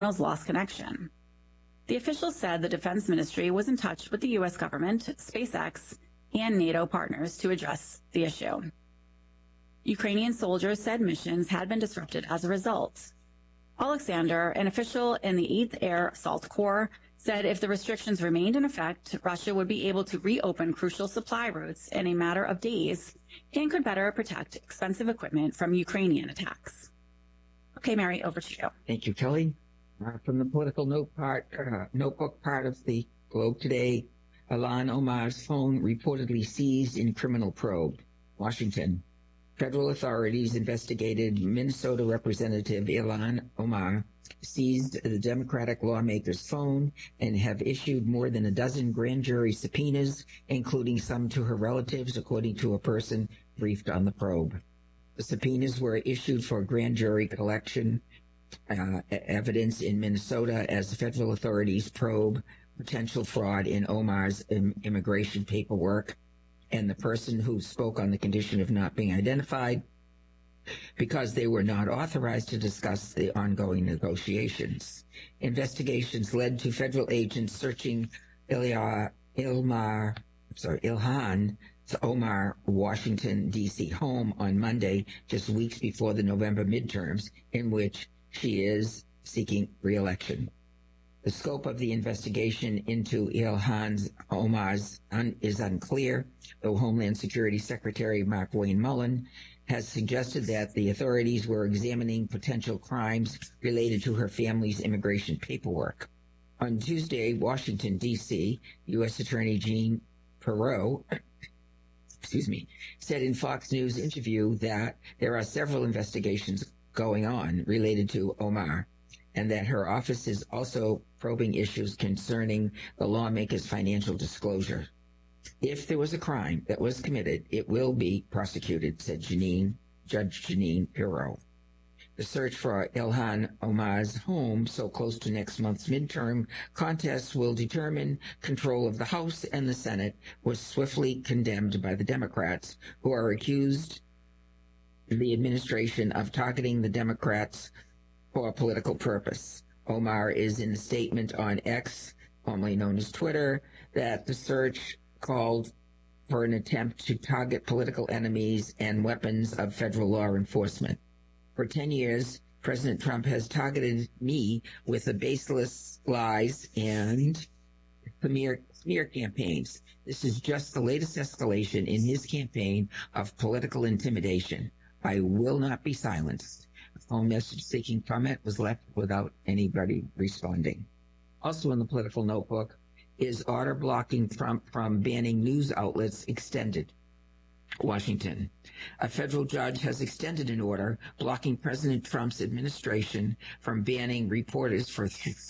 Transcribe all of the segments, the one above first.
lost connection. The official said the Defense Ministry was in touch with the U.S. government, SpaceX, and NATO partners to address the issue. Ukrainian soldiers said missions had been disrupted as a result. Alexander, an official in the 8th Air Assault Corps, said if the restrictions remained in effect, Russia would be able to reopen crucial supply routes in a matter of days and could better protect expensive equipment from Ukrainian attacks. Okay, Mary, over to you. Thank you, Kelly. From the political notebook part of the Globe today, Ilhan Omar's phone reportedly seized in criminal probe. Washington. Federal authorities investigated Minnesota Representative Ilhan Omar seized the Democratic lawmaker's phone and have issued more than a dozen grand jury subpoenas, including some to her relatives, according to a person briefed on the probe. The subpoenas were issued for grand jury collection evidence in Minnesota as federal authorities probe potential fraud in Omar's immigration paperwork, and the person who spoke on the condition of not being identified because they were not authorized to discuss the ongoing negotiations. Investigations led to federal agents searching Ilhan's Omar, Washington, D.C. home on Monday, just weeks before the November midterms, in which she is seeking re-election. The scope of the investigation into Ilhan Omar's is unclear, though Homeland Security Secretary Mark Wayne Mullen has suggested that the authorities were examining potential crimes related to her family's immigration paperwork. On Tuesday, Washington, D.C., U.S. Attorney Jean Perot said in Fox News interview that there are several investigations going on related to Omar, and that her office is also probing issues concerning the lawmaker's financial disclosure. If there was a crime that was committed, it will be prosecuted, said Judge Jeanine Pirro. The search for Ilhan Omar's home, so close to next month's midterm contest, will determine control of the House and the Senate, was swiftly condemned by the Democrats, who are accused the administration of targeting the Democrats for a political purpose. Omar is in a statement on X, formerly known as Twitter, that the search called for an attempt to target political enemies and weapons of federal law enforcement. For 10 years, President Trump has targeted me with the baseless lies and smear campaigns. This is just the latest escalation in his campaign of political intimidation. I will not be silenced. A phone message seeking comment was left without anybody responding. Also in the political notebook is order blocking Trump from banning news outlets extended. Washington. A federal judge has extended an order blocking President Trump's administration from banning reporters for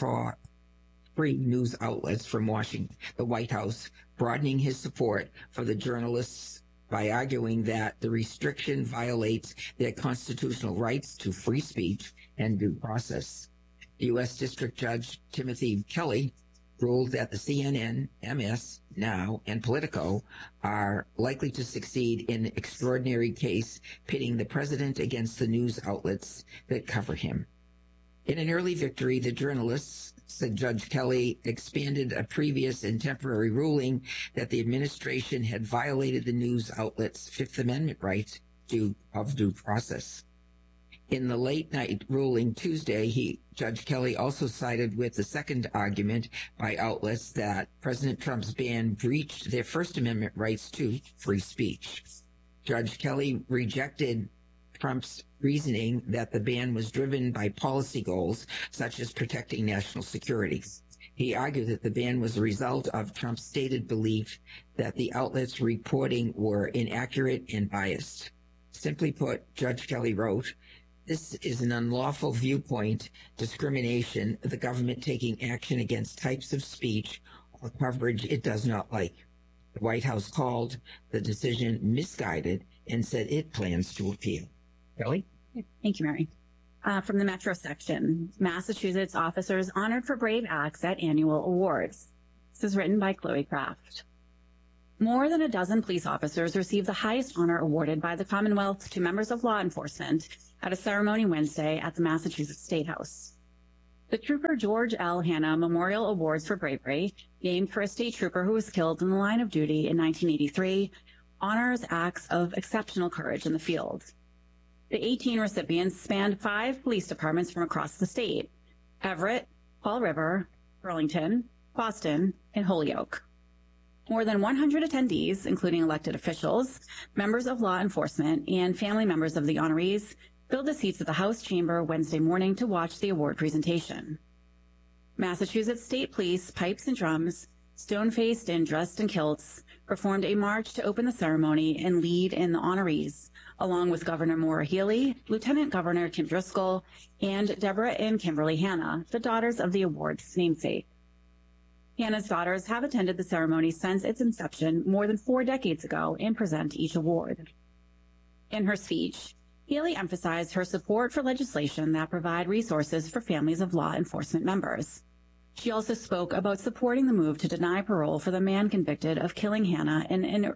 free news outlets from Washington, the White House, broadening his support for the journalists by arguing that the restriction violates their constitutional rights to free speech and due process. U.S. District Judge Timothy Kelly ruled that the CNN, MS, Now, and Politico are likely to succeed in an extraordinary case pitting the president against the news outlets that cover him. In an early victory, the journalists, said Judge Kelly, expanded a previous and temporary ruling that the administration had violated the news outlets' Fifth Amendment rights of due process. In the late-night ruling Tuesday, Judge Kelly also sided with the second argument by outlets that President Trump's ban breached their First Amendment rights to free speech. Judge Kelly rejected Trump's reasoning that the ban was driven by policy goals, such as protecting national security. He argued that the ban was a result of Trump's stated belief that the outlets reporting were inaccurate and biased. Simply put, Judge Kelly wrote, "This is an unlawful viewpoint discrimination, the government taking action against types of speech or coverage it does not like." The White House called the decision misguided and said it plans to appeal. Kelly? Thank you, Mary. From the Metro section, Massachusetts officers honored for brave acts at annual awards. This is written by Chloe Kraft. More than a dozen police officers received the highest honor awarded by the Commonwealth to members of law enforcement at a ceremony Wednesday at the Massachusetts State House. The Trooper George L. Hanna Memorial Awards for Bravery, named for a state trooper who was killed in the line of duty in 1983, honors acts of exceptional courage in the field. The 18 recipients spanned 5 police departments from across the state: Everett, Fall River, Burlington, Boston, and Holyoke. More than 100 attendees, including elected officials, members of law enforcement, and family members of the honorees, filled the seats of the House chamber Wednesday morning to watch the award presentation. Massachusetts State Police, pipes and drums, stone-faced and dressed in kilts, performed a march to open the ceremony and lead in the honorees, along with Governor Maura Healey, Lieutenant Governor Kim Driscoll, and Deborah and Kimberly Hanna, the daughters of the award's namesake. Hanna's daughters have attended the ceremony since its inception more than 4 decades ago and present each award. In her speech, Healey emphasized her support for legislation that provide resources for families of law enforcement members. She also spoke about supporting the move to deny parole for the man convicted of killing Hanna in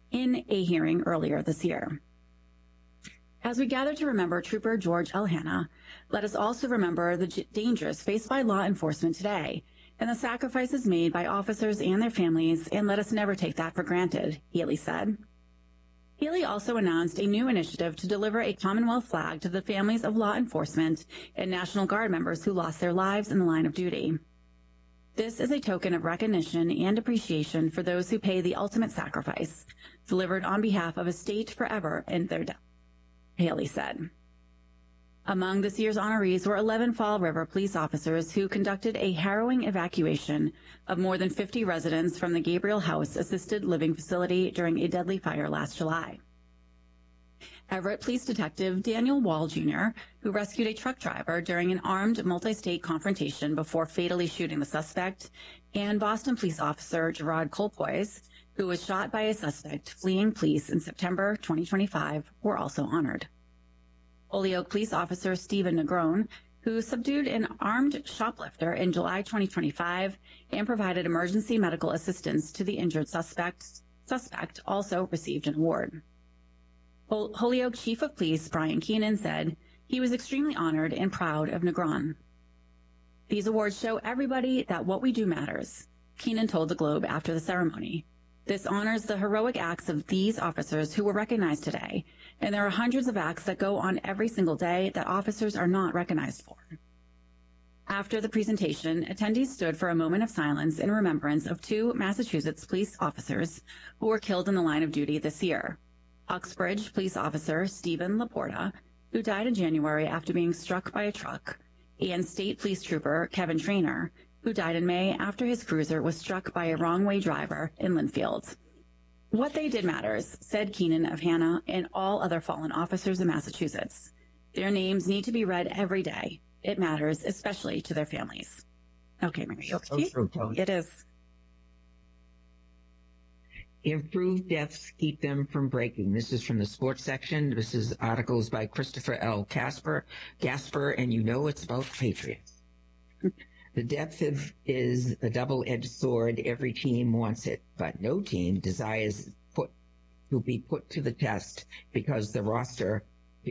a hearing earlier this year. As we gather to remember Trooper George L. Hanna, let us also remember the dangers faced by law enforcement today and the sacrifices made by officers and their families, and let us never take that for granted, Healey said. Healey also announced a new initiative to deliver a Commonwealth flag to the families of law enforcement and National Guard members who lost their lives in the line of duty. This is a token of recognition and appreciation for those who pay the ultimate sacrifice, delivered on behalf of a state forever in their death, Healey said. Among this year's honorees were 11 Fall River police officers who conducted a harrowing evacuation of more than 50 residents from the Gabriel House assisted living facility during a deadly fire last July. Everett Police Detective Daniel Wall Jr., who rescued a truck driver during an armed multi-state confrontation before fatally shooting the suspect, and Boston Police Officer Gerard Colpoys, who was shot by a suspect fleeing police in September 2025, were also honored. Holyoke Police Officer Stephen Negron, who subdued an armed shoplifter in July 2025 and provided emergency medical assistance to the injured suspect, also received an award. Holyoke Chief of Police Brian Keenan said he was extremely honored and proud of Negron. These awards show everybody that what we do matters, Keenan told the Globe after the ceremony. This honors the heroic acts of these officers who were recognized today, and there are hundreds of acts that go on every single day that officers are not recognized for. After the presentation, attendees stood for a moment of silence in remembrance of 2 Massachusetts police officers who were killed in the line of duty this year. Uxbridge Police Officer Stephen Laporta, who died in January after being struck by a truck, and State Police Trooper Kevin Traynor, who died in May after his cruiser was struck by a wrong-way driver in Linfield. What they did matters, said Keenan of Hanna and all other fallen officers in Massachusetts. Their names need to be read every day. It matters, especially to their families. Okay, Mary, over to you. It is. Improved deaths keep them from breaking. This is from the sports section. This is articles by Christopher L. Gasper, and you know it's about Patriots. The depth is a double-edged sword. Every team wants it, but no team desires to be put to the test because the roster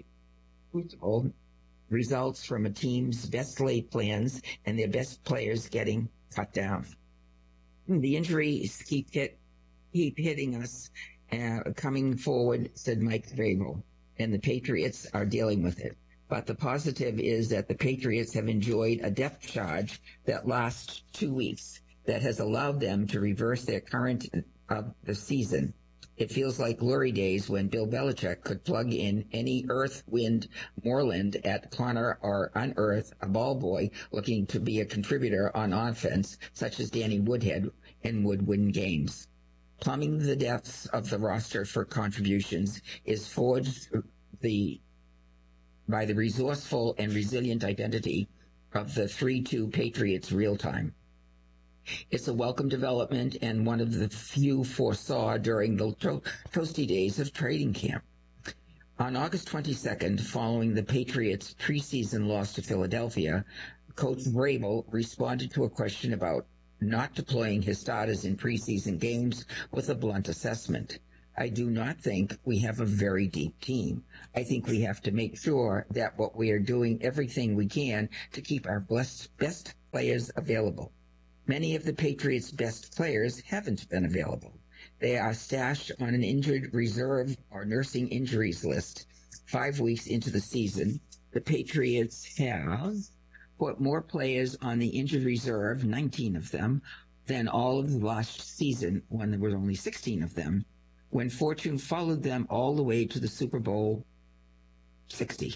results from a team's best laid plans and their best players getting cut down. The injuries keep hitting us, coming forward, said Mike Vrabel, and the Patriots are dealing with it. But the positive is that the Patriots have enjoyed a depth charge that lasts 2 weeks that has allowed them to reverse their current of the season. It feels like glory days when Bill Belichick could plug in any earth, wind, moorland at corner or unearth a ball boy looking to be a contributor on offense, such as Danny Woodhead, and would win games. Plumbing the depths of the roster for contributions is forged by the resourceful and resilient identity of the 3-2 Patriots real-time. It's a welcome development and one of the few foresaw during the toasty days of training camp. On August 22nd, following the Patriots' preseason loss to Philadelphia, Coach Vrabel responded to a question about not deploying his starters in preseason games with a blunt assessment. I do not think we have a very deep team. I think we have to make sure that what we are doing everything we can to keep our best players available. Many of the Patriots' best players haven't been available. They are stashed on an injured reserve or nursing injuries list. 5 weeks into the season, the Patriots have put more players on the injured reserve, 19 of them, than all of the last season when there were only 16 of them, when fortune followed them all the way to the Super Bowl 60.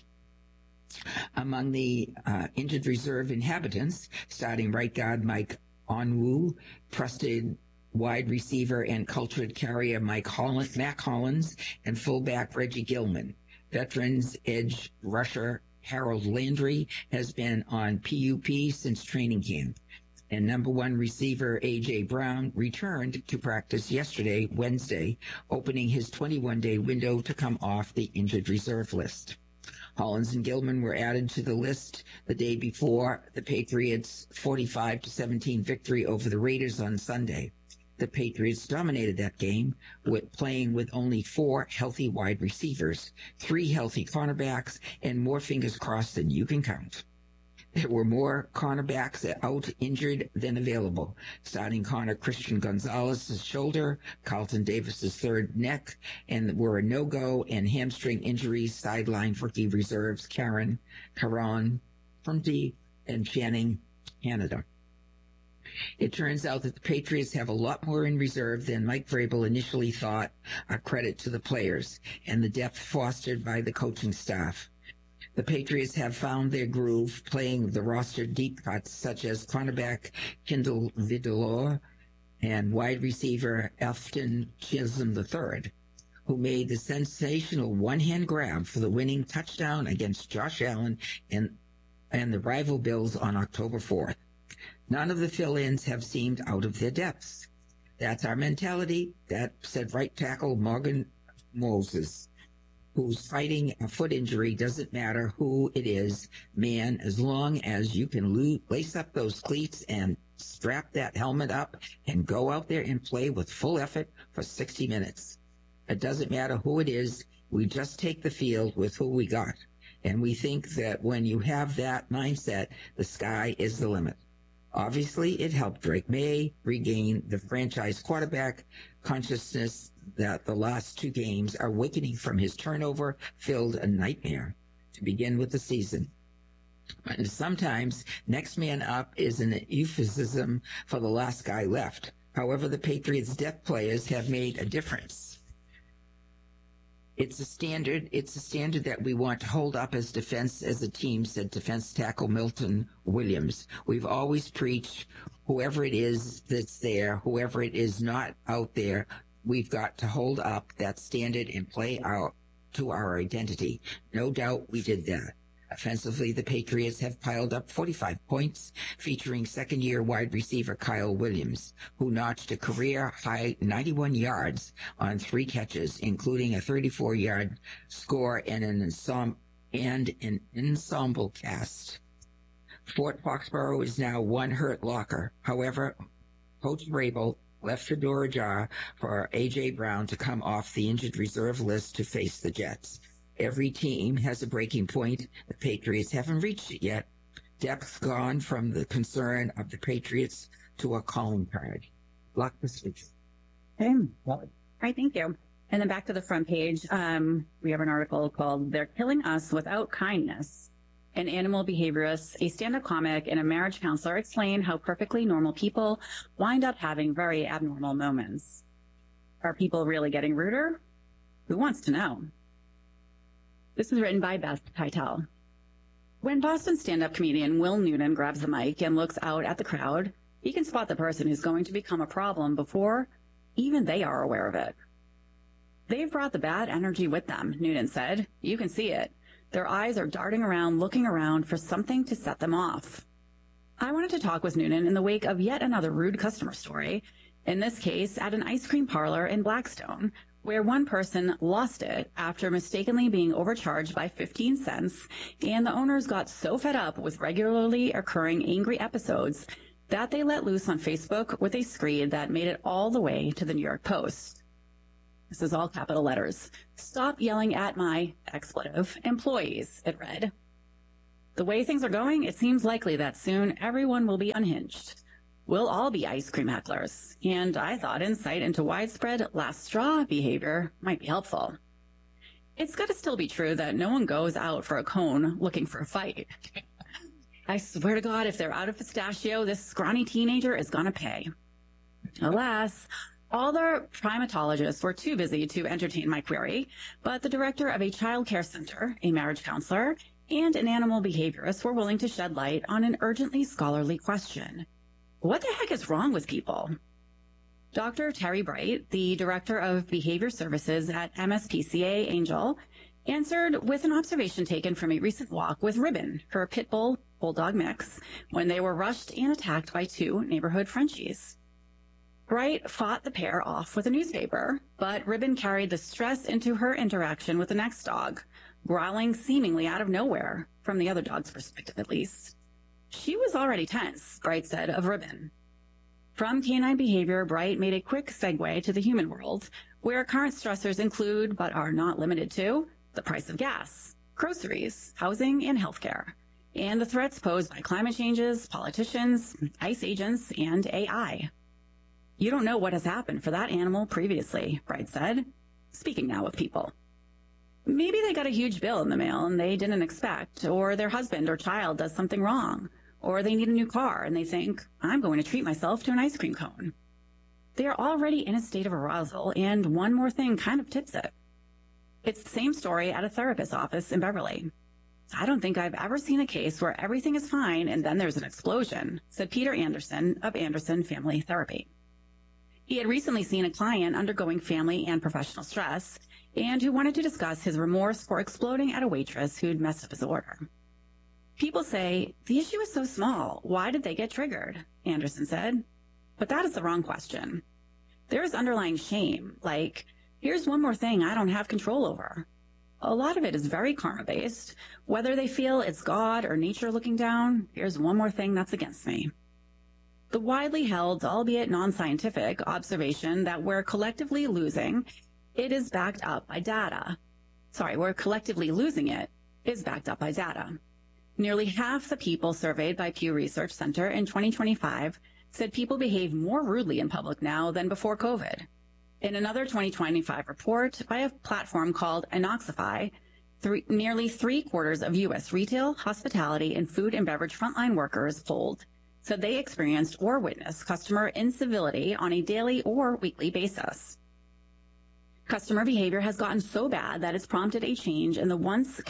Among the injured reserve inhabitants, starting right guard Mike Onwu, trusted wide receiver and cultured carrier Mac Hollins, and fullback Reggie Gilman. Veterans edge rusher Harold Landry has been on PUP since training camp. And number one receiver A.J. Brown returned to practice yesterday, Wednesday, opening his 21-day window to come off the injured reserve list. Hollins and Gilman were added to the list the day before the Patriots' 45-17 victory over the Raiders on Sunday. The Patriots dominated that game, playing with only 4 healthy wide receivers, 3 healthy cornerbacks, and more fingers crossed than you can count. There were more cornerbacks out injured than available. Starting corner Christian Gonzalez's shoulder, Carlton Davis's third neck, and were a no-go and hamstring injuries sidelined rookie reserves Karan Prunty and Channing Canada. It turns out that the Patriots have a lot more in reserve than Mike Vrabel initially thought, a credit to the players and the depth fostered by the coaching staff. The Patriots have found their groove playing the roster deep cuts such as cornerback Kindle Vidalor and wide receiver Elfton Chisholm III, who made the sensational one-hand grab for the winning touchdown against Josh Allen and the rival Bills on October 4th. None of the fill-ins have seemed out of their depths. That's our mentality, that said right tackle Morgan Moses, who's fighting a foot injury. Doesn't matter who it is, man, as long as you can lace up those cleats and strap that helmet up and go out there and play with full effort for 60 minutes. It doesn't matter who it is. We just take the field with who we got. And we think that when you have that mindset, the sky is the limit. Obviously, it helped Drake May regain the franchise quarterback consciousness that the last 2 games are awakening from his turnover-filled nightmare to begin with the season. And sometimes next man up is an euphemism for the last guy left. However, the Patriots' depth players have made a difference. It's a standard that we want to hold up as defense as a team, said defense tackle Milton Williams. We've always preached whoever it is that's there, whoever it is not out there, we've got to hold up that standard and play out to our identity. No doubt we did that. Offensively, the Patriots have piled up 45 points, featuring second-year wide receiver Kyle Williams, who notched a career-high 91 yards on 3 catches, including a 34-yard score and an ensemble cast. Fort Foxborough is now one hurt locker. However, Coach Vrabel left the door ajar for A.J. Brown to come off the injured reserve list to face the Jets. Every team has a breaking point. The Patriots haven't reached it yet. Depth gone from the concern of the Patriots to a calling card. Luck this week. Okay. All right, thank you. And then back to the front page, we have an article called "They're Killing Us Without Kindness." An animal behaviorist, a stand-up comic, and a marriage counselor explain how perfectly normal people wind up having very abnormal moments. Are people really getting ruder? Who wants to know? This is written by Beth Keitel. When Boston stand-up comedian Will Newton grabs the mic and looks out at the crowd, he can spot the person who's going to become a problem before even they are aware of it. They've brought the bad energy with them, Newton said. You can see it. Their eyes are darting around, looking around for something to set them off. I wanted to talk with Newton in the wake of yet another rude customer story, in this case at an ice cream parlor in Blackstone, where one person lost it after mistakenly being overcharged by 15 cents, and the owners got so fed up with regularly occurring angry episodes that they let loose on Facebook with a screed that made it all the way to the New York Post. This is all capital letters. Stop yelling at my expletive employees, it read. The way things are going, it seems likely that soon everyone will be unhinged. We'll all be ice cream hecklers. And I thought insight into widespread last straw behavior might be helpful. It's got to still be true that no one goes out for a cone looking for a fight. I swear to God, if they're out of pistachio, this scrawny teenager is going to pay. Alas, all the primatologists were too busy to entertain my query, but the director of a child care center, a marriage counselor, and an animal behaviorist were willing to shed light on an urgently scholarly question. What the heck is wrong with people? Dr. Terry Bright, the director of behavior services at MSPCA Angel, answered with an observation taken from a recent walk with Ribbon, her pit bull bulldog mix, when they were rushed and attacked by two neighborhood Frenchies. Bright fought the pair off with a newspaper, but Ribbon carried the stress into her interaction with the next dog, growling seemingly out of nowhere, from the other dog's perspective at least. She was already tense, Bright said of Ribbon. From canine behavior, Bright made a quick segue to the human world, where current stressors include, but are not limited to, the price of gas, groceries, housing, and healthcare, and the threats posed by climate changes, politicians, ICE agents, and AI. You don't know what has happened for that animal previously, Bright said, speaking now of people. Maybe they got a huge bill in the mail and they didn't expect, or their husband or child does something wrong, or they need a new car and they think, I'm going to treat myself to an ice cream cone. They are already in a state of arousal, and one more thing kind of tips it. It's the same story at a therapist's office in Beverly. I don't think I've ever seen a case where everything is fine and then there's an explosion, said Peter Anderson of Anderson Family Therapy. He had recently seen a client undergoing family and professional stress and who wanted to discuss his remorse for exploding at a waitress who'd messed up his order. People say, the issue is so small. Why did they get triggered? Anderson said. But that is the wrong question. There is underlying shame, like, here's one more thing I don't have control over. A lot of it is very karma-based. Whether they feel it's God or nature looking down, here's one more thing that's against me. The widely held, albeit non-scientific, observation that we're collectively losing it is backed up by data. We're collectively losing it is backed up by data. Nearly half the people surveyed by Pew Research Center in 2025 said people behave more rudely in public now than before COVID. In another 2025 report by a platform called Anoxify, nearly 3/4 of U.S. retail, hospitality, and food and beverage frontline workers polled said they experienced or witnessed customer incivility on a daily or weekly basis. Customer behavior has gotten so bad that it's prompted a change in the once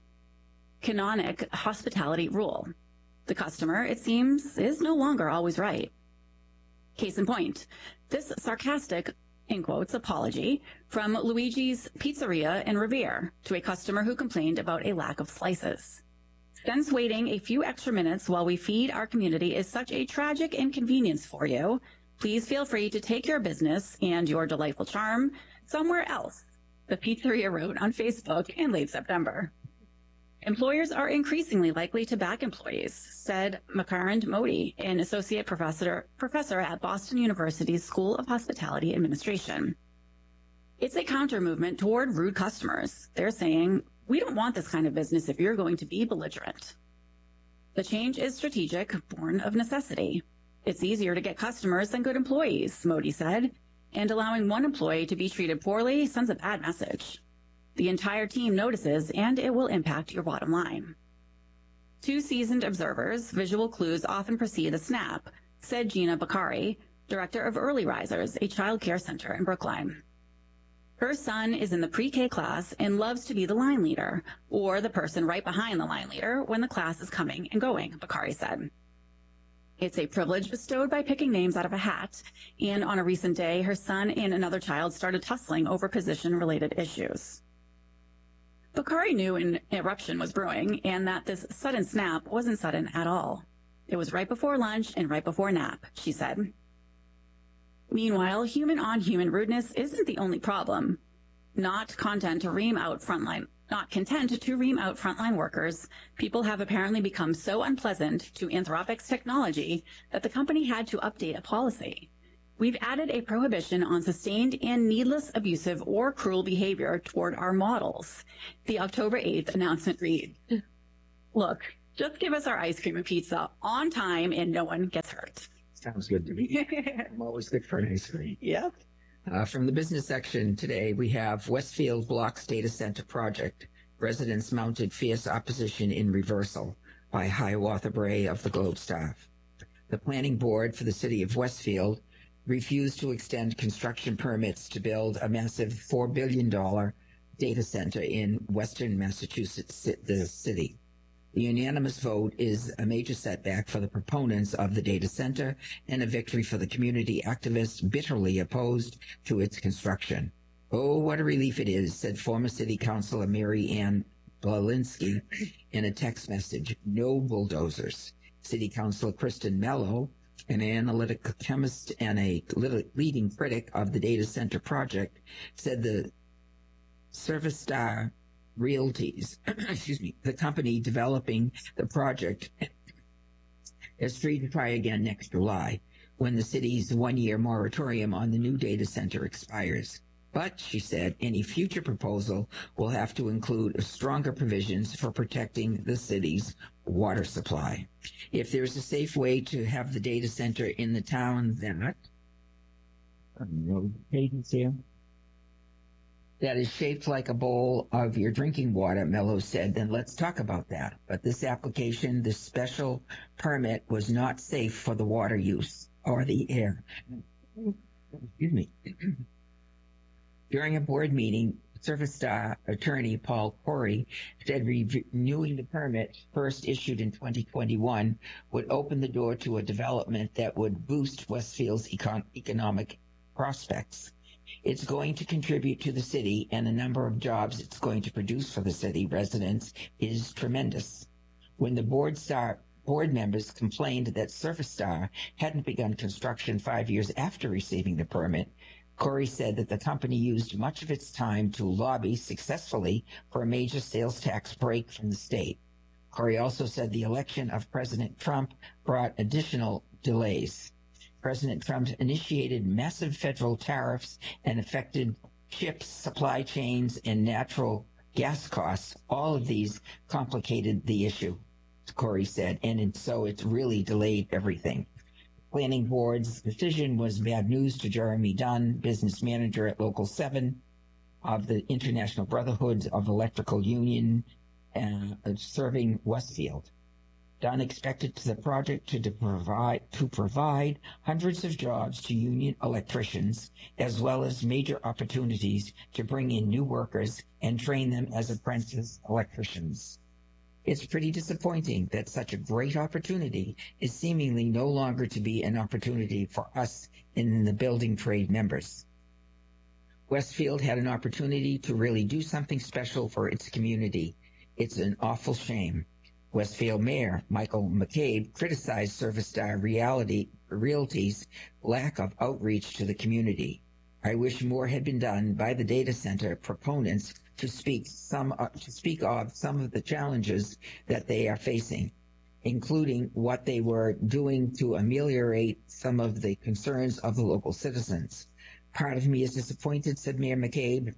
canonic hospitality rule. The customer, it seems, is no longer always right. Case in point, this sarcastic, in quotes, apology from Luigi's Pizzeria in Revere to a customer who complained about a lack of slices. Since waiting a few extra minutes while we feed our community is such a tragic inconvenience for you, please feel free to take your business and your delightful charm somewhere else, the pizzeria wrote on Facebook in late September. Employers are increasingly likely to back employees, said Makarand Modi, an associate professor at Boston University's School of Hospitality Administration. It's a counter-movement toward rude customers. They're saying, we don't want this kind of business if you're going to be belligerent. The change is strategic, born of necessity. It's easier to get customers than good employees, Modi said, and allowing one employee to be treated poorly sends a bad message. The entire team notices, and it will impact your bottom line. Two seasoned observers, visual clues often precede a snap, said Gina Bakari, director of Early Risers, a child care center in Brookline. Her son is in the pre-K class and loves to be the line leader, or the person right behind the line leader when the class is coming and going, Bakari said. It's a privilege bestowed by picking names out of a hat, and on a recent day, her son and another child started tussling over position-related issues. Bakari knew an eruption was brewing and that this sudden snap wasn't sudden at all. It was right before lunch and right before nap, she said. Meanwhile, human-on-human rudeness isn't the only problem. Not content to ream out frontline workers, people have apparently become so unpleasant to Anthropic's technology that the company had to update a policy. we've added a prohibition on sustained and needless abusive or cruel behavior toward our models. The October 8th announcement read, look, just give us our ice cream and pizza on time and no one gets hurt. Sounds good to me. I'm always good for an ice cream. Yeah. From the business section today, we have Westfield Blocks Data Center Project. Residents mounted fierce opposition in reversal by Hiawatha Bray of the Globe Star. The planning board for the city of Westfield refused to extend construction permits to build a massive $4 billion data center in western Massachusetts, the city. The unanimous vote is a major setback for the proponents of the data center and a victory for the community activists bitterly opposed to its construction. Oh, what a relief it is, said former city councilor Mary Ann Blalinski in a text message. No bulldozers. City councilor Kristen Mello, an analytical chemist and a leading critic of the data center project, said the Service-Star Realties, the company developing the project, is free to try again next July when the city's one-year moratorium on the new data center expires. But, she said, any future proposal will have to include stronger provisions for protecting the city's water supply. If there's a safe way to have the data center in the town that is shaped like a bowl of your drinking water, Mello said, then let's talk about that. But this application, this special permit, was not safe for the water use or the air. Excuse me. During a board meeting, Service-Star attorney Paul Corey said renewing the permit first issued in 2021 would open the door to a development that would boost Westfield's economic prospects. It's going to contribute to the city, and the number of jobs it's going to produce for the city residents is tremendous. When the board members complained that Service-Star hadn't begun construction 5 years after receiving the permit, Corey said that the company used much of its time to lobby successfully for a major sales tax break from the state. Corey also said the election of President Trump brought additional delays. President Trump initiated massive federal tariffs and affected chips, supply chains, and natural gas costs. All of these complicated the issue, Corey said, and so it's really delayed everything. Planning board's decision was bad news to Jeremy Dunn, business manager at Local 7 of the International Brotherhood of Electrical Union, serving Westfield. Dunn expected the project to provide hundreds of jobs to union electricians, as well as major opportunities to bring in new workers and train them as apprentice electricians. It's pretty disappointing that such a great opportunity is seemingly no longer to be an opportunity for us in the building trade members. Westfield had an opportunity to really do something special for its community. It's an awful shame. Westfield Mayor Michael McCabe criticized Service-Star Realty's lack of outreach to the community. I wish more had been done by the data center proponents to speak of some of the challenges that they are facing, including what they were doing to ameliorate some of the concerns of the local citizens. Part of me is disappointed, said Mayor McCabe,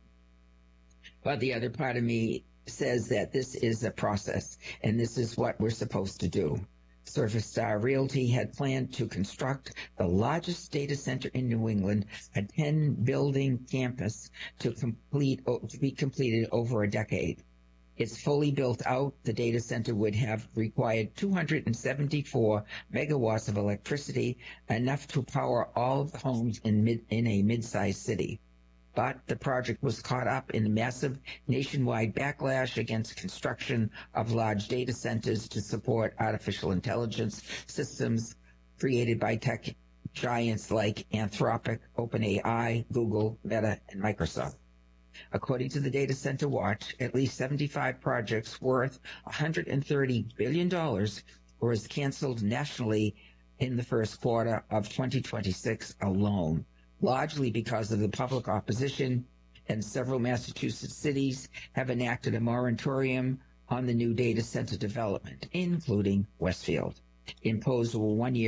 but the other part of me says that this is a process and this is what we're supposed to do. Service-Star Realty had planned to construct the largest data center in New England, a 10-building campus to be completed over a decade. It's fully built out. The data center would have required 274 megawatts of electricity, enough to power all of the homes in a mid-sized city. But the project was caught up in a massive nationwide backlash against construction of large data centers to support artificial intelligence systems created by tech giants like Anthropic, OpenAI, Google, Meta, and Microsoft. According to the Data Center Watch, at least 75 projects worth $130 billion was canceled nationally in the first quarter of 2026 alone, largely because of the public opposition, and several Massachusetts cities have enacted a moratorium on the new data center development, including Westfield. Imposed a one-year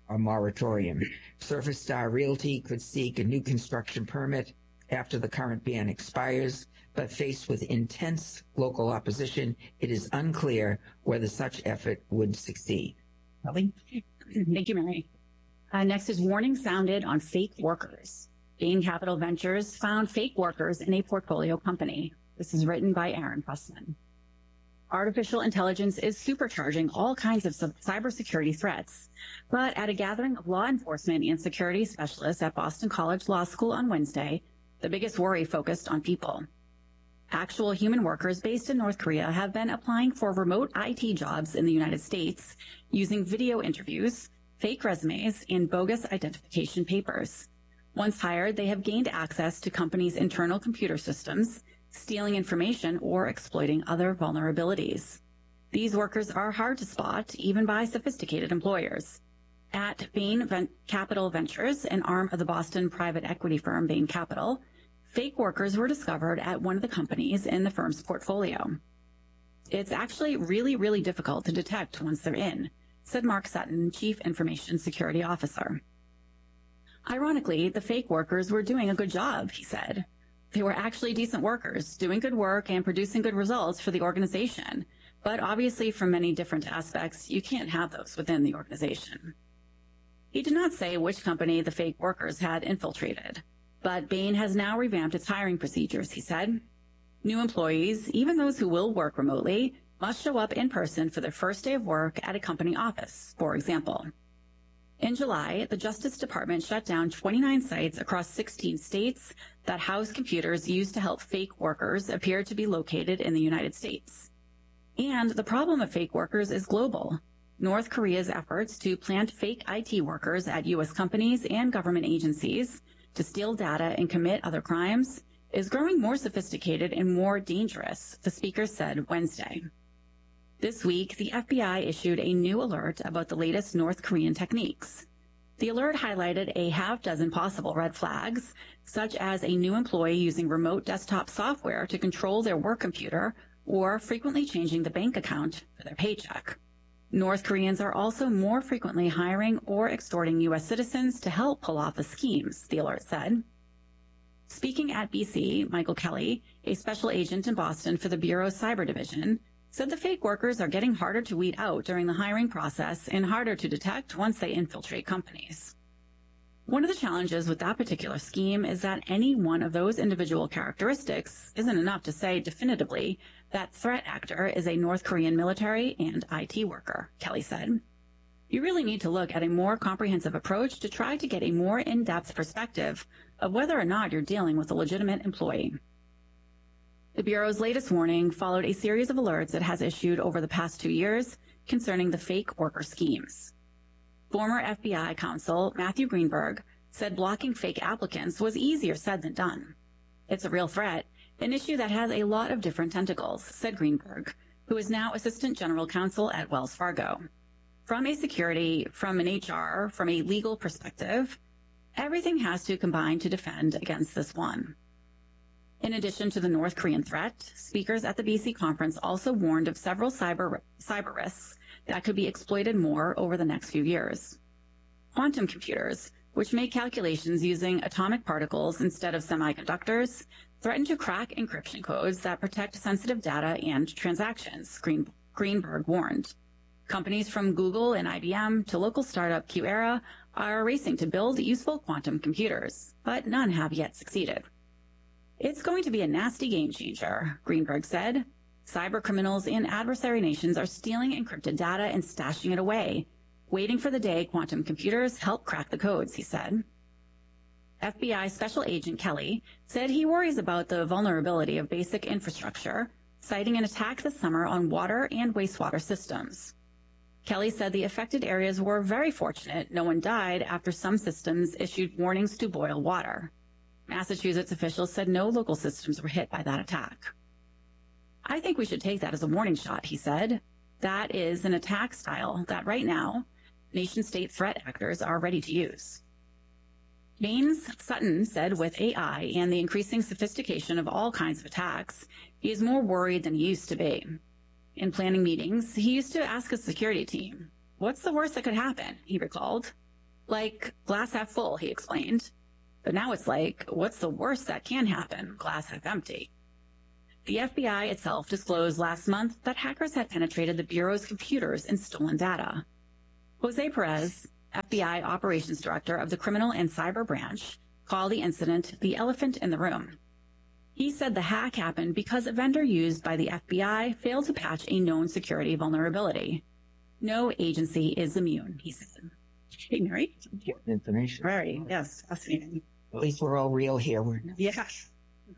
a moratorium. Surface Star Realty could seek a new construction permit after the current ban expires, but faced with intense local opposition, it is unclear whether such effort would succeed. Kelly? Thank you, Mary. Next is warning sounded on fake workers. Bain Capital Ventures found fake workers in a portfolio company. This is written by Aaron Fussman. Artificial intelligence is supercharging all kinds of cybersecurity threats, but at a gathering of law enforcement and security specialists at Boston College Law School on Wednesday, the biggest worry focused on people. Actual human workers based in North Korea have been applying for remote IT jobs in the United States using video interviews, fake resumes, and bogus identification papers. Once hired, they have gained access to companies' internal computer systems, stealing information or exploiting other vulnerabilities. These workers are hard to spot, even by sophisticated employers. At Bain Capital Ventures, an arm of the Boston private equity firm Bain Capital, fake workers were discovered at one of the companies in the firm's portfolio. It's actually really difficult to detect once they're in, said Mark Sutton, Chief Information Security Officer. Ironically, the fake workers were doing a good job, he said. They were actually decent workers, doing good work and producing good results for the organization. But obviously, from many different aspects, you can't have those within the organization. He did not say which company the fake workers had infiltrated, but Bain has now revamped its hiring procedures, he said. New employees, even those who will work remotely, must show up in person for their first day of work at a company office, for example. In July, the Justice Department shut down 29 sites across 16 states that house computers used to help fake workers appear to be located in the United States. And the problem of fake workers is global. North Korea's efforts to plant fake IT workers at U.S. companies and government agencies to steal data and commit other crimes is growing more sophisticated and more dangerous, the speaker said Wednesday. This week, the FBI issued a new alert about the latest North Korean techniques. The alert highlighted a half-dozen possible red flags, such as a new employee using remote desktop software to control their work computer or frequently changing the bank account for their paycheck. North Koreans are also more frequently hiring or extorting U.S. citizens to help pull off the schemes, the alert said. Speaking at BC, Michael Kelly, a special agent in Boston for the Bureau's Cyber Division, said the fake workers are getting harder to weed out during the hiring process and harder to detect once they infiltrate companies. One of the challenges with that particular scheme is that any one of those individual characteristics isn't enough to say definitively that threat actor is a North Korean military and IT worker, Kelly said. You really need to look at a more comprehensive approach to try to get a more in-depth perspective of whether or not you're dealing with a legitimate employee. The Bureau's latest warning followed a series of alerts it has issued over the past 2 years concerning the fake worker schemes. Former FBI counsel Matthew Greenberg said blocking fake applicants was easier said than done. It's a real threat, an issue that has a lot of different tentacles, said Greenberg, who is now Assistant General Counsel at Wells Fargo. From a security, from an HR, from a legal perspective, everything has to combine to defend against this one. In addition to the North Korean threat, speakers at the BC conference also warned of several cyber risks that could be exploited more over the next few years. Quantum computers, which make calculations using atomic particles instead of semiconductors, threaten to crack encryption codes that protect sensitive data and transactions, Greenberg warned. Companies from Google and IBM to local startup QEra are racing to build useful quantum computers, but none have yet succeeded. It's going to be a nasty game changer, Greenberg said. Cyber criminals and adversary nations are stealing encrypted data and stashing it away, waiting for the day quantum computers help crack the codes, he said. FBI Special Agent Kelly said he worries about the vulnerability of basic infrastructure, citing an attack this summer on water and wastewater systems. Kelly said the affected areas were very fortunate no one died after some systems issued warnings to boil water. Massachusetts officials said no local systems were hit by that attack. I think we should take that as a warning shot, he said. That is an attack style that right now, nation-state threat actors are ready to use. Bain's Sutton said with AI and the increasing sophistication of all kinds of attacks, he is more worried than he used to be. In planning meetings, he used to ask his security team, "What's the worst that could happen?" he recalled. Like glass half full, he explained. But now it's like, what's the worst that can happen? Glass half empty. The FBI itself disclosed last month that hackers had penetrated the Bureau's computers and stolen data. Jose Perez, FBI Operations Director of the Criminal and Cyber Branch, called the incident the elephant in the room. He said the hack happened because a vendor used by the FBI failed to patch a known security vulnerability. No agency is immune, he said. Hey, Mary? Important information. Very, yes, fascinating. At least we're all real here. Yes.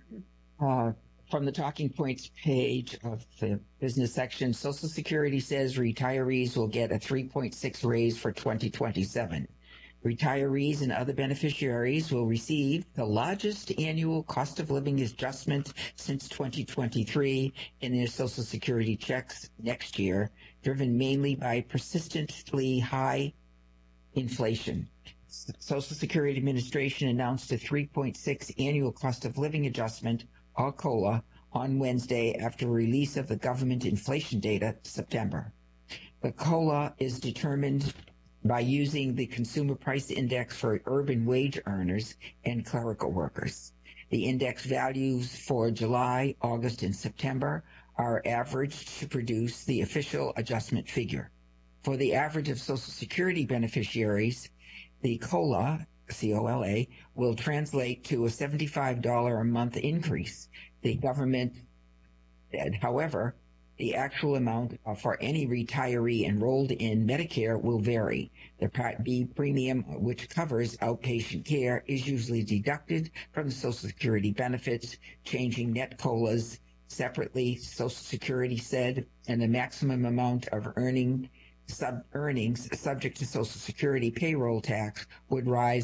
From the talking points page of the business section, Social Security says retirees will get a 3.6 raise for 2027. Retirees and other beneficiaries will receive the largest annual cost of living adjustment since 2023 in their Social Security checks next year, driven mainly by persistently high inflation. Social Security Administration announced a 3.6 annual cost of living adjustment, or COLA, on Wednesday after release of the government inflation data September. The COLA is determined by using the Consumer Price Index for urban wage earners and clerical workers. The index values for July, August, and September are averaged to produce the official adjustment figure. For the average of Social Security beneficiaries, the COLA, C-O-L-A, will translate to a $75 a month increase. The government said, however, the actual amount for any retiree enrolled in Medicare will vary. The Part B premium, which covers outpatient care, is usually deducted from the Social Security benefits, changing net COLAs separately, Social Security said, and the maximum amount of earnings subject to Social Security payroll tax would rise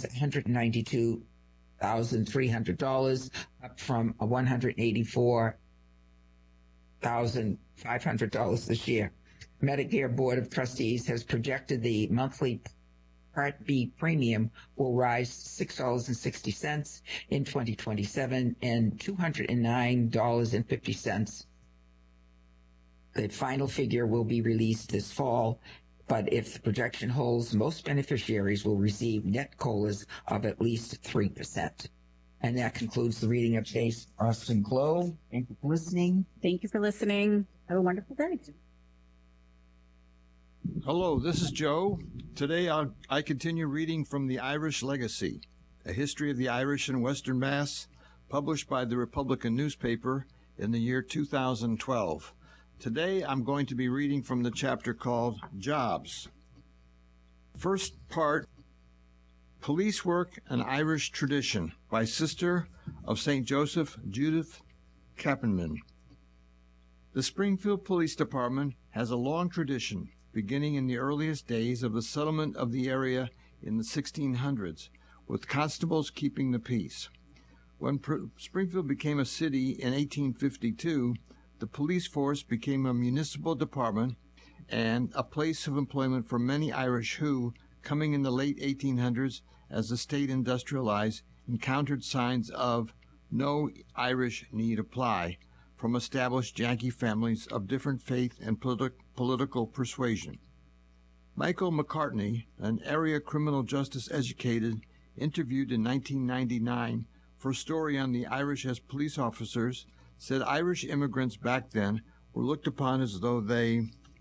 $192,300, up from $184,500 this year. Medicare Board of Trustees has projected the monthly Part B premium will rise $6.60 in 2027 and $209.50. The final figure will be released this fall, but if the projection holds, most beneficiaries will receive net COLAs of at least 3%. And that concludes the reading of today's Austin Globe. Thank you for listening. Thank you for listening. Have a wonderful day. Hello, this is Joe. Today I continue reading from The Irish Legacy, A History of the Irish in Western Mass, published by the Republican newspaper in the year 2012. Today I'm going to be reading from the chapter called Jobs. First part, Police Work, an Irish Tradition, by Sister of St. Joseph, Judith Kappenman. The Springfield Police Department has a long tradition, beginning in the earliest days of the settlement of the area in the 1600s, with constables keeping the peace. When Springfield became a city in 1852, the police force became a municipal department and a place of employment for many Irish who, coming in the late 1800s as the state industrialized, encountered signs of no Irish need apply from established Yankee families of different faith and political persuasion. Michael McCartney, an area criminal justice educated, interviewed in 1999 for a story on the Irish as police officers, said Irish immigrants back then were looked upon as though they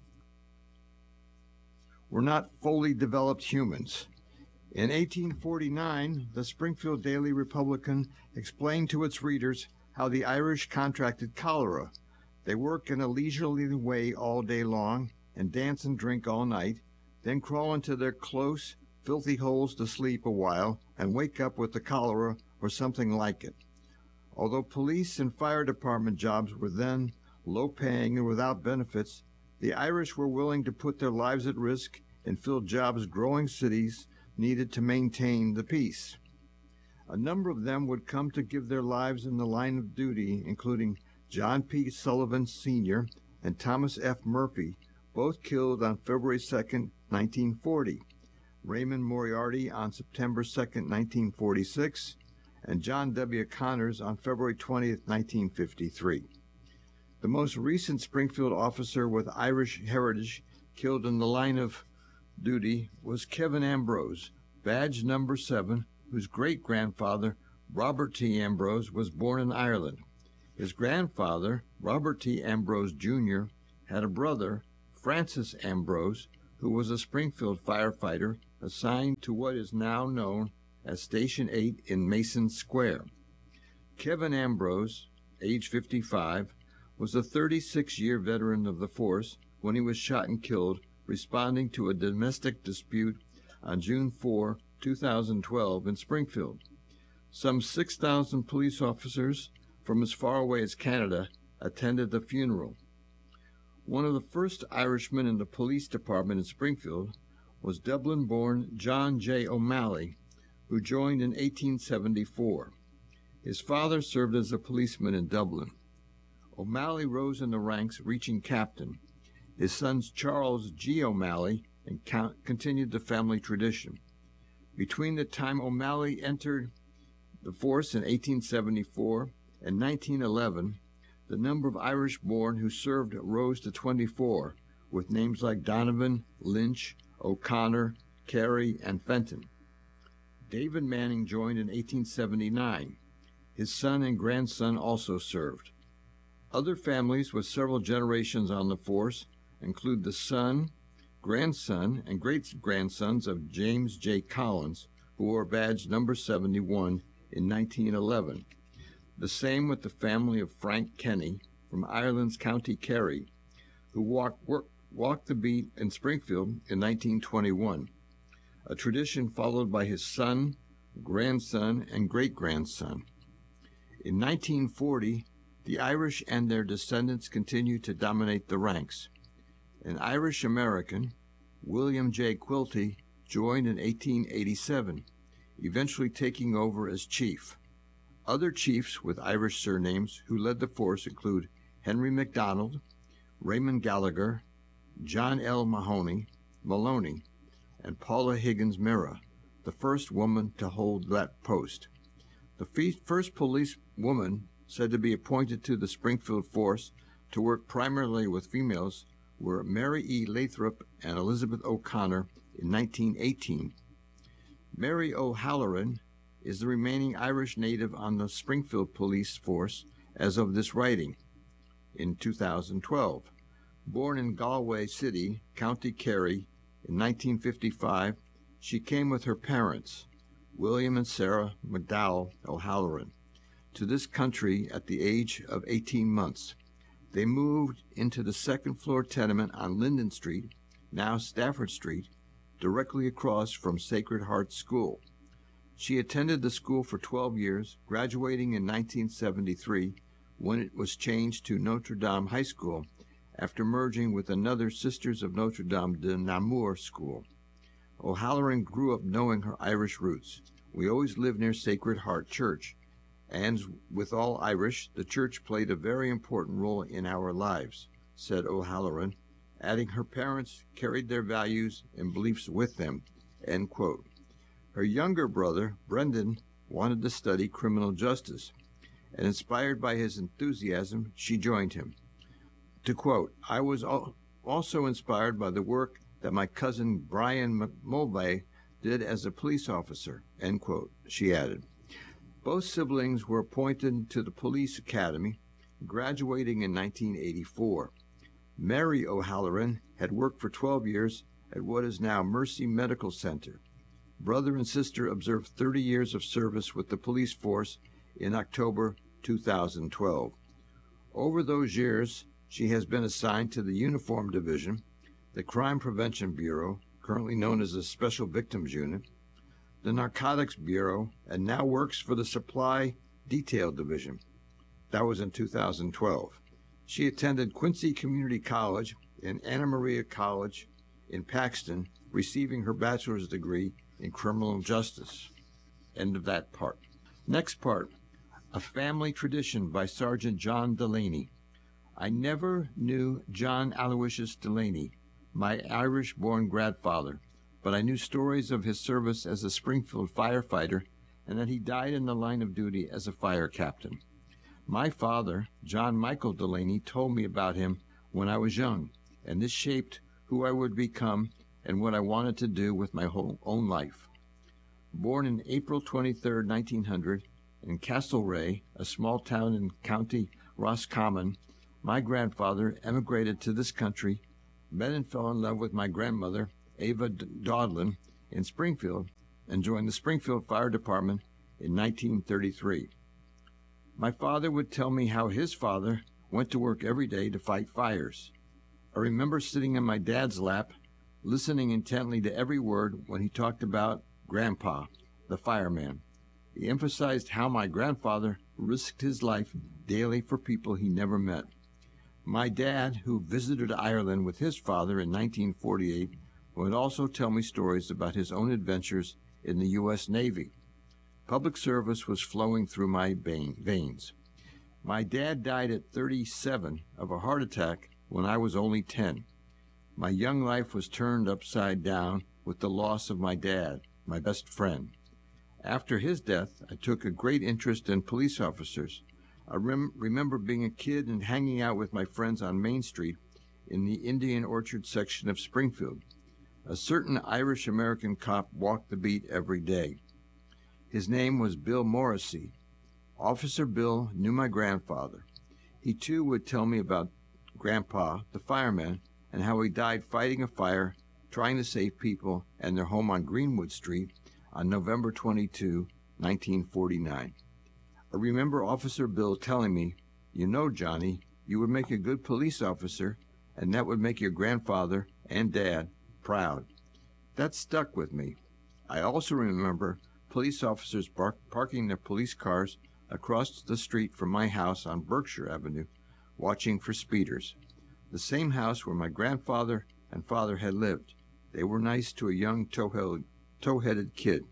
were not fully developed humans. In 1849, the Springfield Daily Republican explained to its readers how the Irish contracted cholera. They work in a leisurely way all day long and dance and drink all night, then crawl into their close, filthy holes to sleep a while and wake up with the cholera or something like it. Although police and fire department jobs were then low-paying and without benefits, the Irish were willing to put their lives at risk and fill jobs growing cities needed to maintain the peace. A number of them would come to give their lives in the line of duty, including John P. Sullivan Sr. and Thomas F. Murphy, both killed on February 2, 1940, Raymond Moriarty on September 2, 1946, and John W. Connors on February 20, 1953. The most recent Springfield officer with Irish heritage killed in the line of duty was Kevin Ambrose, badge number 7, whose great-grandfather, Robert T. Ambrose, was born in Ireland. His grandfather, Robert T. Ambrose, Jr., had a brother, Francis Ambrose, who was a Springfield firefighter assigned to what is now known as Station 8 in Mason Square. Kevin Ambrose, age 55, was a 36-year veteran of the force when he was shot and killed responding to a domestic dispute on June 4, 2012 in Springfield. Some 6,000 police officers from as far away as Canada attended the funeral. One of the first Irishmen in the police department in Springfield was Dublin-born John J. O'Malley, who joined in 1874. His father served as a policeman in Dublin. O'Malley rose in the ranks, reaching captain. His sons Charles G. O'Malley and continued the family tradition. Between the time O'Malley entered the force in 1874 and 1911, the number of Irish-born who served rose to 24, with names like Donovan, Lynch, O'Connor, Carey, and Fenton. David Manning joined in 1879. His son and grandson also served. Other families with several generations on the force include the son, grandson, and great-grandsons of James J. Collins, who wore badge number 71 in 1911. The same with the family of Frank Kenny from Ireland's County Kerry, who walked the beat in Springfield in 1921, a tradition followed by his son, grandson, and great-grandson. In 1940, the Irish and their descendants continued to dominate the ranks. An Irish-American, William J. Quilty, joined in 1887, eventually taking over as chief. Other chiefs with Irish surnames who led the force include Henry MacDonald, Raymond Gallagher, John L. Maloney, and Paula Higgins Mira, the first woman to hold that post. The first police woman said to be appointed to the Springfield force to work primarily with females were Mary E. Lathrop and Elizabeth O'Connor in 1918. Mary O'Halloran is the remaining Irish native on the Springfield police force as of this writing in 2012. Born in Galway City, County Kerry, in 1955, she came with her parents, William and Sarah McDowell O'Halloran, to this country at the age of 18 months. They moved into the second-floor tenement on Linden Street, now Stafford Street, directly across from Sacred Heart School. She attended the school for 12 years, graduating in 1973 when it was changed to Notre Dame High School after merging with another Sisters of Notre Dame de Namur school. O'Halloran grew up knowing her Irish roots. We always lived near Sacred Heart Church, and with all Irish, the church played a very important role in our lives, said O'Halloran, adding her parents carried their values and beliefs with them, end quote. Her younger brother, Brendan, wanted to study criminal justice, and inspired by his enthusiasm, she joined him. To quote, "I was also inspired by the work that my cousin Brian Mulvey did as a police officer," end quote, she added. Both siblings were appointed to the police academy, graduating in 1984. Mary O'Halloran had worked for 12 years at what is now Mercy Medical Center. Brother and sister observed 30 years of service with the police force in October 2012. Over those years, she has been assigned to the Uniform Division, the Crime Prevention Bureau, currently known as the Special Victims Unit, the Narcotics Bureau, and now works for the Supply Detail Division. That was in 2012. She attended Quincy Community College and Anna Maria College in Paxton, receiving her bachelor's degree in criminal justice. End of that part. Next part, A Family Tradition by Sergeant John Delaney. I never knew John Aloysius Delaney, my Irish-born grandfather, but I knew stories of his service as a Springfield firefighter and that he died in the line of duty as a fire captain. My father, John Michael Delaney, told me about him when I was young, and this shaped who I would become and what I wanted to do with my whole own life. Born in April 23, 1900, in Castlereagh, a small town in County Roscommon, my grandfather emigrated to this country, met and fell in love with my grandmother, Ava Dodlin, in Springfield, and joined the Springfield Fire Department in 1933. My father would tell me how his father went to work every day to fight fires. I remember sitting in my dad's lap, listening intently to every word when he talked about Grandpa, the fireman. He emphasized how my grandfather risked his life daily for people he never met. My dad, who visited Ireland with his father in 1948, would also tell me stories about his own adventures in the U.S. Navy. Public service was flowing through my veins. My dad died at 37 of a heart attack when I was only 10. My young life was turned upside down with the loss of my dad, my best friend. After his death, I took a great interest in police officers. I remember being a kid and hanging out with my friends on Main Street in the Indian Orchard section of Springfield. A certain Irish-American cop walked the beat every day. His name was Bill Morrissey. Officer Bill knew my grandfather. He too would tell me about Grandpa, the fireman, and how he died fighting a fire, trying to save people and their home on Greenwood Street on November 22, 1949. I remember Officer Bill telling me, "You know, Johnny, you would make a good police officer, and that would make your grandfather and Dad proud." That stuck with me. I also remember police officers parking their police cars across the street from my house on Berkshire Avenue, watching for speeders. The same house where my grandfather and father had lived. They were nice to a young tow-headed kid.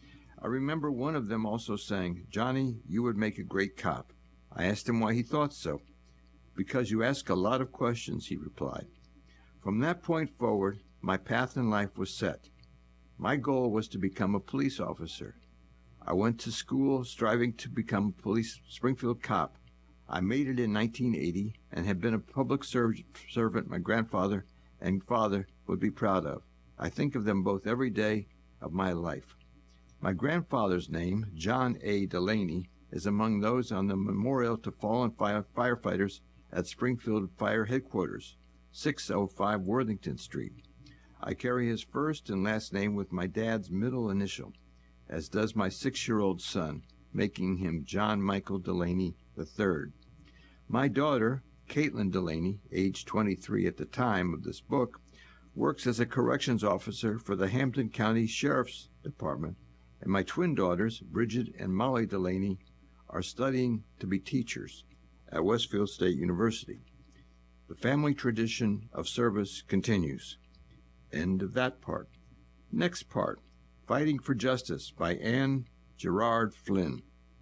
I remember one of them also saying, "Johnny, you would make a great cop." I asked him why he thought so. "Because you ask a lot of questions," he replied. From that point forward, my path in life was set. My goal was to become a police officer. I went to school striving to become a police Springfield cop. I made it in 1980 and have been a public servant my grandfather and father would be proud of. I think of them both every day of my life. My grandfather's name, John A. Delaney, is among those on the memorial to fallen firefighters at Springfield Fire Headquarters, 605 Worthington Street. I carry his first and last name with my dad's middle initial, as does my 6-year-old son, making him John Michael Delaney III. My daughter, Caitlin Delaney, age 23 at the time of this book, works as a corrections officer for the Hampton County Sheriff's Department, and my twin daughters, Bridget and Molly Delaney, are studying to be teachers at Westfield State University. The family tradition of service continues. End of that part. Next part, Fighting for Justice by Anne Gerard Flynn.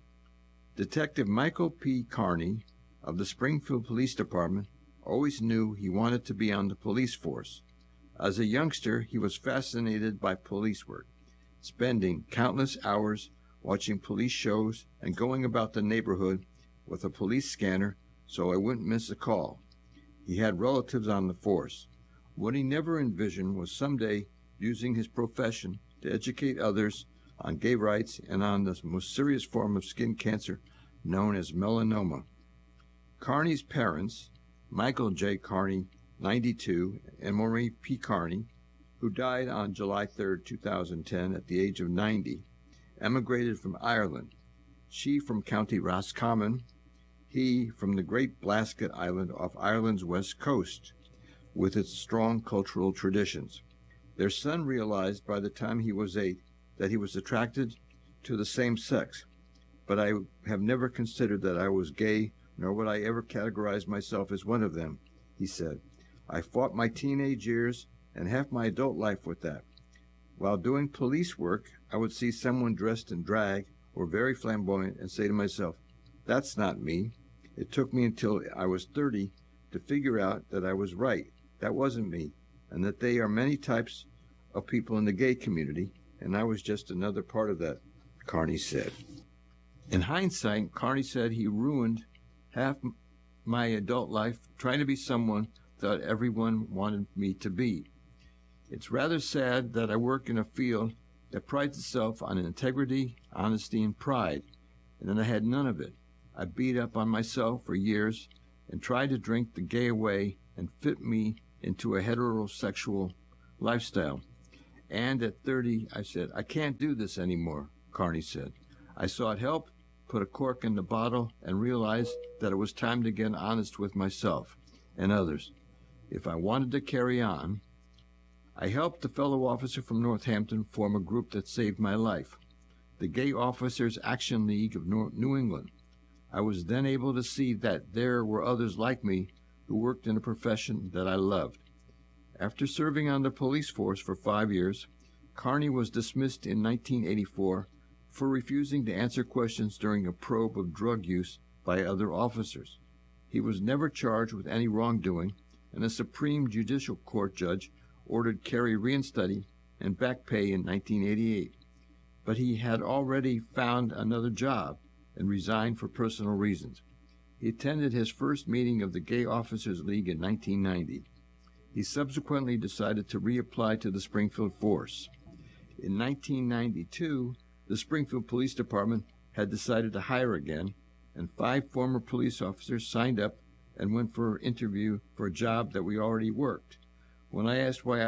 Detective Michael P. Carney of the Springfield Police Department always knew he wanted to be on the police force. As a youngster, he was fascinated by police work, spending countless hours watching police shows and going about the neighborhood with a police scanner so I wouldn't miss a call. He had relatives on the force. What he never envisioned was someday using his profession to educate others on gay rights and on the most serious form of skin cancer known as melanoma. Carney's parents, Michael J. Carney, 92, and Maureen P. Carney, who died on July 3, 2010 at the age of 90, emigrated from Ireland. She from County Roscommon, he from the Great Blasket Island off Ireland's west coast, with its strong cultural traditions. Their son realized by the time he was 8 that he was attracted to the same sex, but I have never considered that I was gay, nor would I ever categorize myself as one of them, he said. I fought my teenage years and half my adult life with that. While doing police work, I would see someone dressed in drag or very flamboyant and say to myself, "That's not me." It took me until I was 30 to figure out that I was right. That wasn't me, and that there are many types of people in the gay community, and I was just another part of that, Carney said. In hindsight, Carney said he ruined half my adult life trying to be someone that everyone wanted me to be. It's rather sad that I work in a field that prides itself on integrity, honesty, and pride, and then I had none of it. I beat up on myself for years and tried to drink the gay away and fit me into a heterosexual lifestyle. And at 30, I said, I can't do this anymore, Carney said. I sought help, put a cork in the bottle, and realized that it was time to get honest with myself and others. If I wanted to carry on, I helped a fellow officer from Northampton form a group that saved my life, the Gay Officers Action League of New England. I was then able to see that there were others like me who worked in a profession that I loved. After serving on the police force for 5 years, Carney was dismissed in 1984 for refusing to answer questions during a probe of drug use by other officers. He was never charged with any wrongdoing, and a Supreme Judicial Court judge ordered Carey reinstated and back pay in 1988. But he had already found another job and resigned for personal reasons. He attended his first meeting of the Gay Officers League in 1990. He subsequently decided to reapply to the Springfield force. In 1992, the Springfield Police Department had decided to hire again, and 5 former police officers signed up and went for an interview for a job that we already worked. When asked why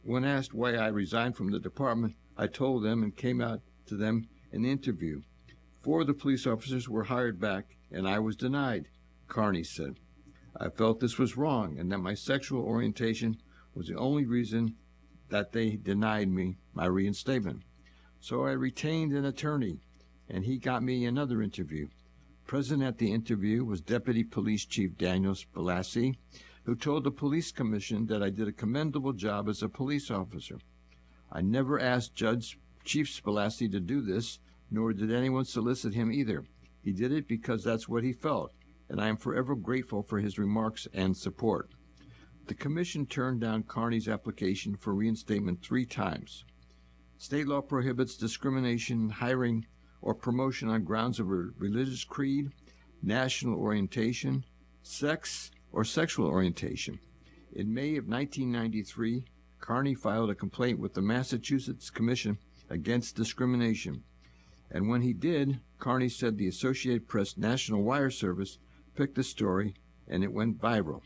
I resigned from the department, I told them and came out to them in the interview. 4 of the police officers were hired back, and I was denied, Carney said. I felt this was wrong and that my sexual orientation was the only reason that they denied me my reinstatement. So I retained an attorney, and he got me another interview. Present at the interview was Deputy Police Chief Daniel Spalassi, who told the Police Commission that I did a commendable job as a police officer. I never asked Chief Spalassi to do this, nor did anyone solicit him either. He did it because that's what he felt, and I am forever grateful for his remarks and support. The Commission turned down Carney's application for reinstatement 3 times. State law prohibits discrimination in hiring or promotion on grounds of religious creed, national orientation, sex, or sexual orientation. In May of 1993, Carney filed a complaint with the Massachusetts Commission against discrimination. And when he did, Carney said the Associated Press National Wire Service picked the story, and it went viral.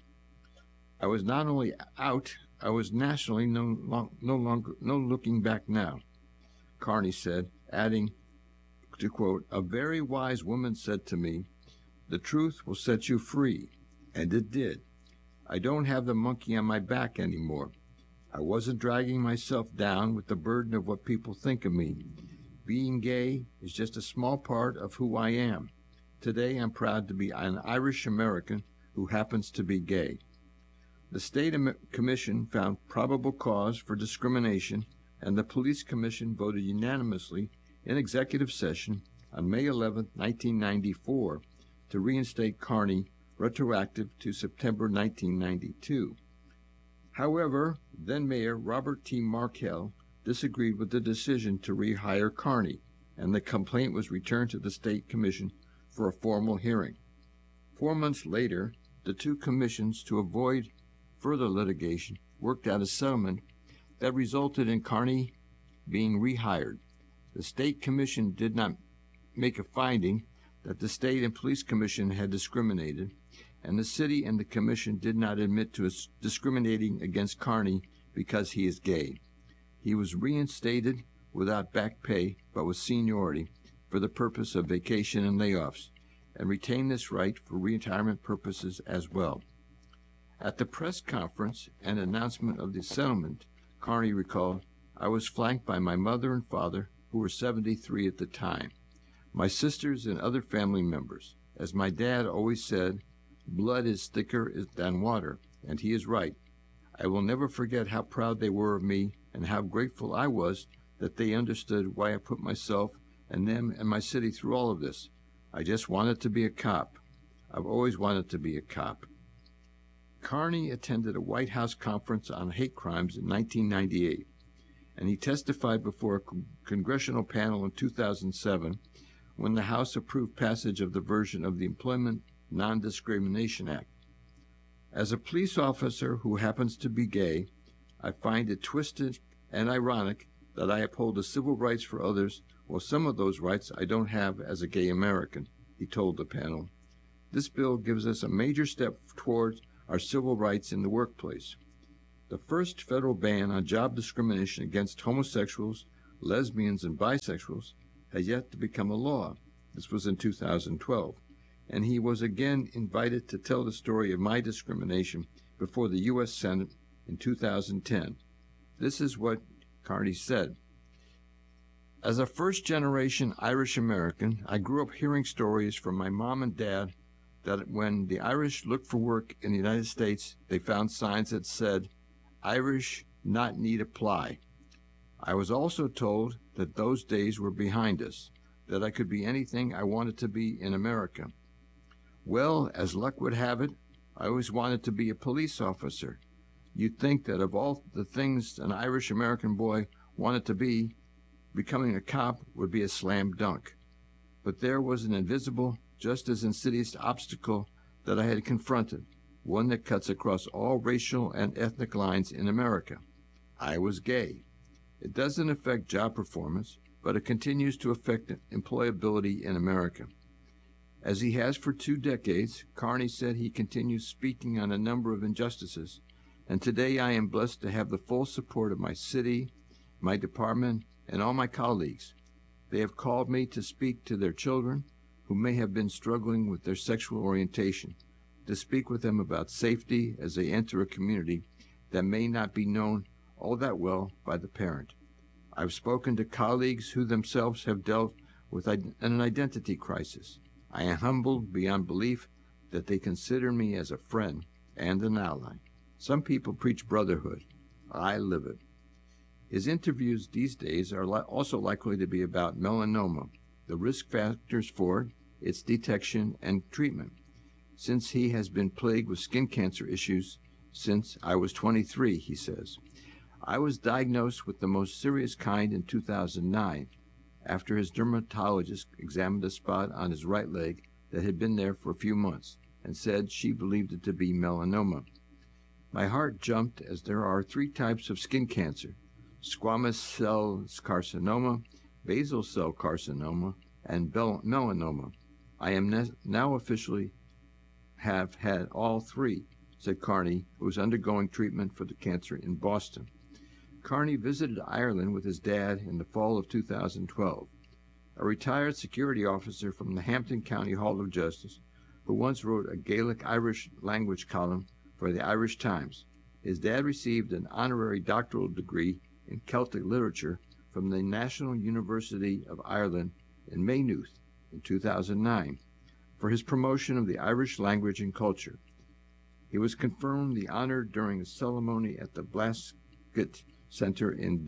I was not only out, I was nationally no looking back now, Carney said, adding, to quote, a very wise woman said to me, the truth will set you free, and it did. I don't have the monkey on my back anymore. I wasn't dragging myself down with the burden of what people think of me. Being gay is just a small part of who I am. Today I'm proud to be an Irish American who happens to be gay. The State Commission found probable cause for discrimination, and the Police Commission voted unanimously in executive session on May 11, 1994, to reinstate Carney retroactive to September 1992. However, then Mayor Robert T. Markell disagreed with the decision to rehire Carney, and the complaint was returned to the State Commission for a formal hearing. 4 months later, the 2 commissions, to avoid further litigation, worked out a settlement that resulted in Carney being rehired. The State Commission did not make a finding that the State and Police Commission had discriminated, and the City and the Commission did not admit to discriminating against Carney because he is gay. He was reinstated without back pay, but with seniority, for the purpose of vacation and layoffs, and retained this right for retirement purposes as well. At the press conference and announcement of the settlement, Carney recalled, I was flanked by my mother and father, who were 73 at the time, my sisters and other family members. As my dad always said, blood is thicker than water, and he is right. I will never forget how proud they were of me and how grateful I was that they understood why I put myself and them and my city through all of this. I just wanted to be a cop. I've always wanted to be a cop. Carney attended a White House conference on hate crimes in 1998, and he testified before a congressional panel in 2007 when the House approved passage of the version of the Employment Non-Discrimination Act. As a police officer who happens to be gay, I find it twisted and ironic that I uphold the civil rights for others, while some of those rights I don't have as a gay American, he told the panel. This bill gives us a major step towards our civil rights in the workplace. The first federal ban on job discrimination against homosexuals, lesbians, and bisexuals has yet to become a law. This was in 2012. And he was again invited to tell the story of my discrimination before the U.S. Senate in 2010. This is what Carney said. As a first-generation Irish American, I grew up hearing stories from my mom and dad that when the Irish looked for work in the United States, they found signs that said, "Irish not need apply." I was also told that those days were behind us, that I could be anything I wanted to be in America. Well, as luck would have it, I always wanted to be a police officer. You'd think that of all the things an Irish-American boy wanted to be, becoming a cop would be a slam dunk. But there was an invisible, just as insidious obstacle that I had confronted, one that cuts across all racial and ethnic lines in America. I was gay. It doesn't affect job performance, but it continues to affect employability in America. As he has for 2 decades, Carney said he continues speaking on a number of injustices, and today I am blessed to have the full support of my city, my department, and all my colleagues. They have called me to speak to their children who may have been struggling with their sexual orientation, to speak with them about safety as they enter a community that may not be known all that well by the parent. I've spoken to colleagues who themselves have dealt with an identity crisis. I am humbled beyond belief that they consider me as a friend and an ally. Some people preach brotherhood. I live it. His interviews these days are also likely to be about melanoma, the risk factors for it, its detection and treatment, since he has been plagued with skin cancer issues since I was 23, he says. I was diagnosed with the most serious kind in 2009, after his dermatologist examined a spot on his right leg that had been there for a few months and said she believed it to be melanoma. My heart jumped, as there are 3 types of skin cancer: squamous cell carcinoma, basal cell carcinoma, and melanoma. I am now officially have had all 3, said Carney, who is undergoing treatment for the cancer in Boston. Carney visited Ireland with his dad in the fall of 2012. A retired security officer from the Hampton County Hall of Justice, who once wrote a Gaelic Irish language column for the Irish Times. His dad received an honorary doctoral degree in Celtic literature from the National University of Ireland in Maynooth in 2009 for his promotion of the Irish language and culture. He was confirmed the honor during a ceremony at the Blasket Center in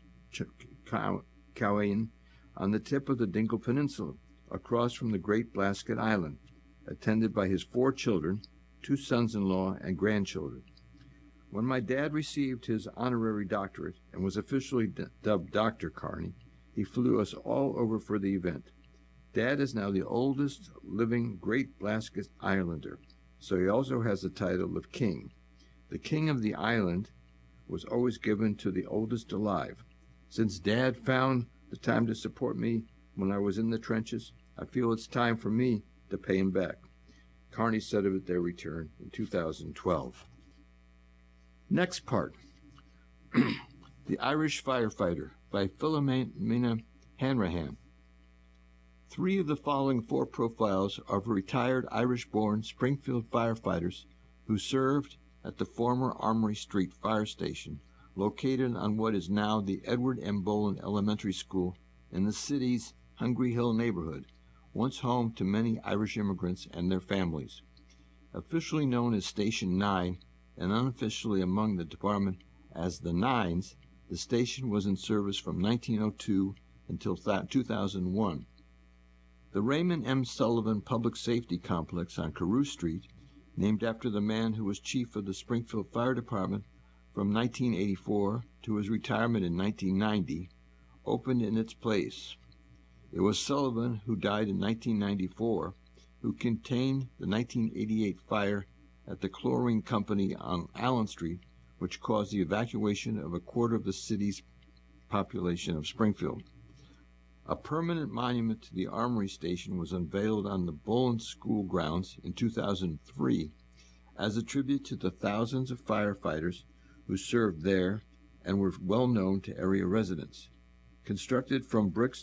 Duncowan on the tip of the Dingle Peninsula, across from the Great Blasket Island, attended by his 4 children, 2 sons-in-law, and grandchildren. When my dad received his honorary doctorate and was officially dubbed Dr. Carney, he flew us all over for the event. Dad is now the oldest living Great Blasket Islander, so he also has the title of King. The King of the Island was always given to the oldest alive. Since Dad found the time to support me when I was in the trenches, I feel it's time for me to pay him back. Carney said of their return in 2012. Next part, The Irish Firefighter by Philomena Hanrahan. 3 of the following 4 profiles are of retired Irish-born Springfield firefighters who served at the former Armory Street Fire Station, located on what is now the Edward M. Boland Elementary School in the city's Hungry Hill neighborhood, once home to many Irish immigrants and their families. Officially known as Station 9 and unofficially among the department as the Nines, the station was in service from 1902 until 2001. The Raymond M. Sullivan Public Safety Complex on Carew Street, named after the man who was chief of the Springfield Fire Department from 1984 to his retirement in 1990, opened in its place. It was Sullivan, who died in 1994, who contained the 1988 fire at the Chlorine Company on Allen Street, which caused the evacuation of a quarter of the city's population of Springfield. A permanent monument to the Armory Station was unveiled on the Bullen School grounds in 2003 as a tribute to the thousands of firefighters who served there and were well known to area residents. Constructed from bricks